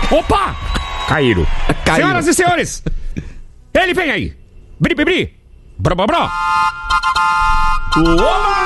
Opa! Caíram. Senhoras e senhores, ele vem aí. Bri, bri, bri. Bro, bro, bro. Olá!